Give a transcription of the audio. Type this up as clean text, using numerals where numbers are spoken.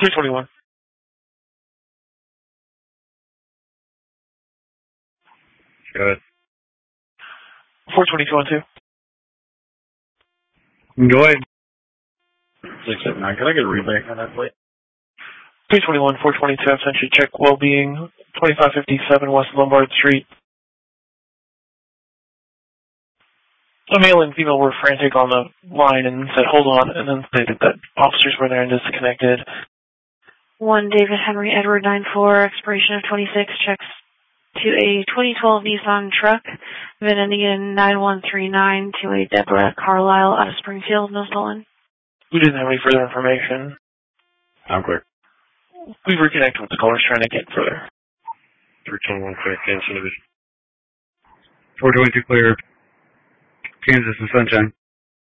321. Go ahead. 42212. Go ahead. 679. Can I get a readback on that, please? 321, 422, absentia check well-being, 2557 West Lombard Street. A male and female were frantic on the line and said, hold on, and then stated that officers were there and disconnected. 1 David Henry Edward 94, expiration of 26, checks to a 2012 Nissan truck, VIN ending in 9139, to a Deborah Carlisle out of Springfield, no stolen. We didn't have any further information. I'm clear. We reconnected with the callers trying to get further. 321 clear, Kansas Division. 422 clear, Kansas and Sunshine.